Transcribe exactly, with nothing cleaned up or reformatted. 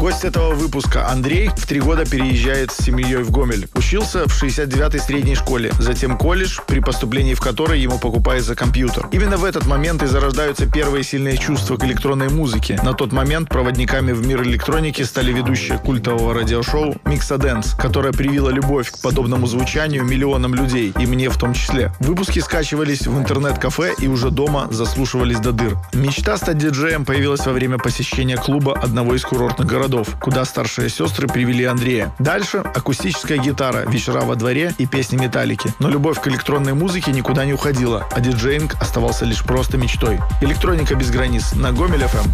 Гость этого выпуска Андрей в три года переезжает с семьей в Гомель. Учился в шестьдесят девятой средней школе, затем колледж, при поступлении в который ему покупается компьютер. Именно в этот момент и зарождаются первые сильные чувства к электронной музыке. На тот момент проводниками в мир электроники стали ведущие культового радиошоу «Миксадэнс», которое привило любовь к подобному звучанию миллионам людей, и мне в том числе. Выпуски скачивались в интернет-кафе и уже дома заслушивались до дыр. Мечта стать диджеем появилась во время посещения клуба одного из курортных городов, куда старшие сестры привели Андрея. Дальше акустическая гитара, вечера во дворе и песни Металлики. Но любовь к электронной музыке никуда не уходила, а диджеинг оставался лишь просто мечтой. Электроника без границ на Гомель эф эм.